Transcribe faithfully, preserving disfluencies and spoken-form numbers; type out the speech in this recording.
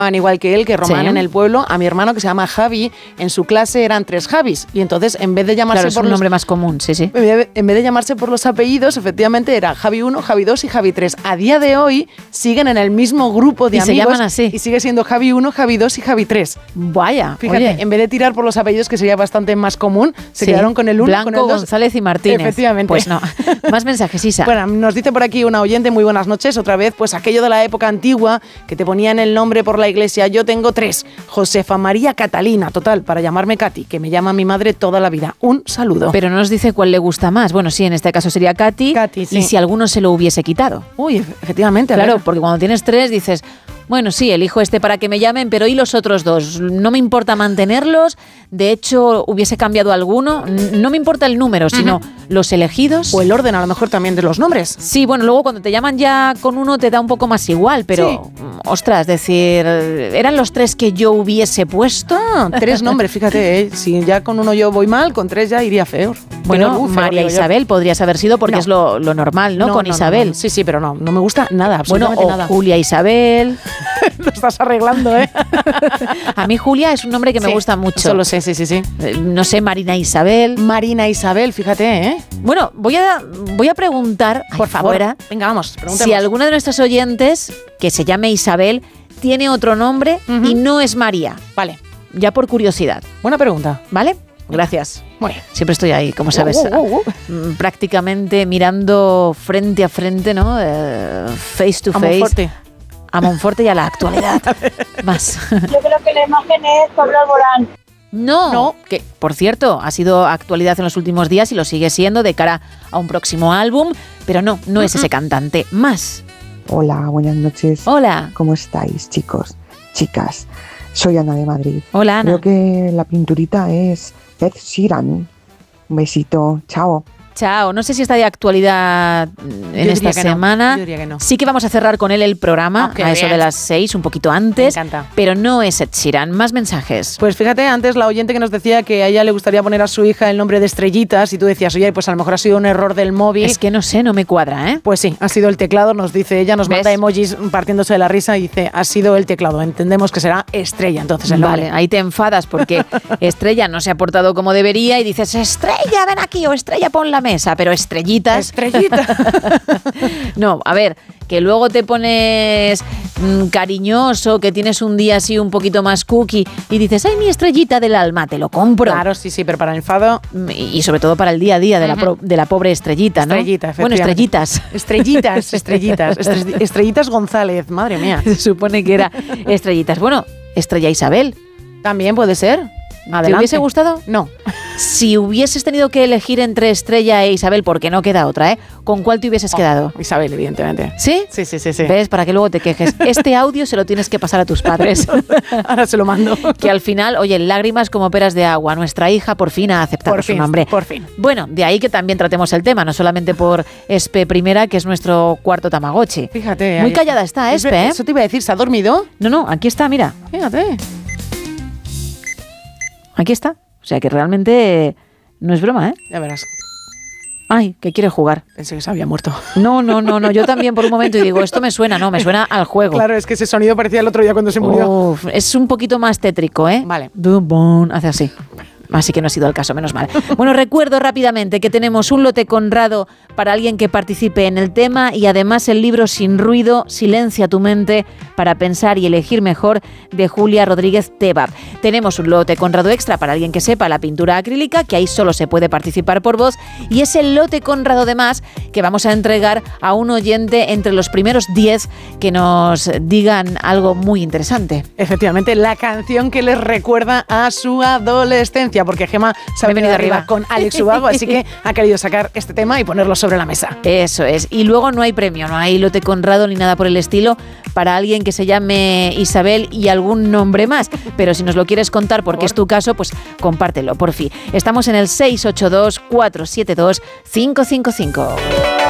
igual que él, que Román Sí. en el pueblo, a mi hermano que se llama Javi, en su clase eran tres Javis. Y entonces, en vez de llamarse Claro, es por un los... nombre más común, sí, sí. En vez, de, en vez de llamarse por los apellidos, efectivamente era Javi uno, Javi dos y Javi tres. A día de hoy siguen en el mismo grupo de Y se amigos. llaman así. Y sigue siendo Javi uno, Javi dos y Javi tres. Vaya, Fíjate, oye. en vez de tirar por los apellidos, que sería bastante más común, se Sí. quedaron con el uno, Blanco, con el dos. González y Martínez. Efectivamente. Pues no. Más mensajes, Isa. Bueno, nos dice por aquí una oyente, muy buenas noches, otra vez, pues aquello de la época antigua, que te ponían el nombre por la iglesia. Yo tengo tres, Josefa María Catalina, total, para llamarme Katy, que me llama mi madre toda la vida. Un saludo. Pero no nos dice cuál le gusta más. Bueno, sí, en este caso sería Katy. Katy, sí. Y si alguno se lo hubiese quitado. Uy, efectivamente. a Claro, ver. porque cuando tienes tres dices, bueno, sí, elijo este para que me llamen, pero ¿y los otros dos? No me importa mantenerlos. De hecho, hubiese cambiado alguno. N- No me importa el número, sino los elegidos. O el orden, a lo mejor, también de los nombres. Sí, bueno, luego cuando te llaman ya con uno te da un poco más igual, pero, Sí. mm, ostras, decir, ¿eran los tres que yo hubiese puesto? Ah, tres nombres, fíjate, ¿eh? Si ya con uno yo voy mal, con tres ya iría feo. Bueno, Peor, uh, feo, María digo yo. Isabel podrías haber sido porque No. es lo, lo normal, ¿no? Con no, Isabel. no. Sí, sí, pero no, no me gusta nada, Bueno, absolutamente o nada. Julia Isabel. Lo estás arreglando, ¿eh? A mí Julia es un nombre que me Sí, gusta mucho. Eso lo sé, sí, sí, sí. Eh, No sé, Marina Isabel. Marina Isabel, fíjate, ¿eh? Bueno, voy a, voy a preguntar, Por ahí favor. fuera, Venga, vamos, preguntemos. si alguna de nuestros oyentes, que se llame Isabel, tiene otro nombre Ujú. y no es María. Vale, Ya por curiosidad, buena pregunta. ¿vale? Gracias. Bueno. Siempre estoy ahí, como sabes, Uh, uh, uh, uh. mm, prácticamente mirando frente a frente, ¿no? Eh, face to A face. Monforte. A Monforte y a la actualidad. Más. Yo creo que la imagen es Pablo Alborán. No, No. que por cierto ha sido actualidad en los últimos días y lo sigue siendo de cara a un próximo álbum, pero no, no es ese cantante. Más. Hola, buenas noches. Hola. ¿Cómo estáis, chicos? Chicas, soy Ana de Madrid. Hola, Ana. Creo que la pinturita es Ed Sheeran. Un besito, chao. Chao. No sé si está de actualidad mm, en Yo esta diría que no, semana. yo diría que no. Sí que vamos a cerrar con él el programa Ah, qué a eso bien. de las seis, un poquito antes. Me encanta. Pero no es Ed Sheeran. Más mensajes. Pues fíjate, antes la oyente que nos decía que a ella le gustaría poner a su hija el nombre de Estrellitas y tú decías, oye, pues a lo mejor ha sido un error del móvil. Es que no sé, no me cuadra, ¿eh? Pues sí, ha sido el teclado, nos dice ella, nos ¿Ves? manda emojis partiéndose de la risa y dice, ha sido el teclado. Entendemos que será Estrella, entonces el nombre. Vale, ahí te enfadas porque Estrella no se ha portado como debería y dices, Estrella, ven aquí, o Estrella, pon la mesa, pero Estrellitas. Estrellita. No, a ver, que luego te pones mm, cariñoso, que tienes un día así un poquito más cookie y dices, ay, mi estrellita del alma, te lo compro. Claro, sí, sí, pero para el enfado, Mm, Y, y sobre todo para el día a día de, la, pro- de la pobre estrellita, ¿no? Estrellita, Bueno, efectivamente. estrellitas. estrellitas, estrellitas, Estre- estrellitas González, madre mía. Se supone que era estrellitas. Bueno, Estrella Isabel. También puede ser. Adelante. ¿Te hubiese gustado? No. Si hubieses tenido que elegir entre Estrella e Isabel, porque no queda otra, ¿eh? ¿Con cuál te hubieses quedado? Isabel, evidentemente. ¿Sí? Sí, sí, sí, sí. ¿Ves? Para que luego te quejes. Este audio se lo tienes que pasar a tus padres. Ahora se lo mando. Que al final, oye, lágrimas como peras de agua. Nuestra hija por fin ha aceptado Por su fin, nombre. por fin. Bueno, de ahí que también tratemos el tema, no solamente por Espe Primera, que es nuestro cuarto Tamagotchi. Fíjate. Muy ahí- callada está Es Espe, ver- ¿eh? Eso te iba a decir, ¿se ha dormido? No, no, aquí está, mira. Fíjate. Aquí está. O sea que realmente no es broma, ¿eh? Ya verás. Ay, que quiere jugar. Pensé que se había muerto. No, no, no, no. Yo también por un momento y digo, esto me suena, no, me suena al juego. Claro, es que ese sonido parecía el otro día cuando se murió. Uf, es un poquito más tétrico, ¿eh? Vale. Dum, bum, hace así. Así que no ha sido el caso, menos mal. Bueno, recuerdo rápidamente que tenemos un lote Conrado para alguien que participe en el tema y además el libro Sin ruido, silencia tu mente para pensar y elegir mejor de Julia Rodríguez Tebab. Tenemos un lote Conrado extra para alguien que sepa la pintura acrílica, que ahí solo se puede participar por voz, y es el lote Conrado de más que vamos a entregar a un oyente entre los primeros diez que nos digan algo muy interesante. Efectivamente, la canción que les recuerda a su adolescencia, porque Gemma se ha Me he venido venido arriba arriba. con Alex Ubago, así que ha querido sacar este tema y ponerlo sobre la mesa. Eso es. Y luego no hay premio, no hay lote Conrado ni nada por el estilo para alguien que se llame Isabel y algún nombre más. Pero si nos lo quieres contar porque es tu caso, pues compártelo, por fin. Estamos en el seis ocho dos, cuatro siete dos, cinco cinco cinco.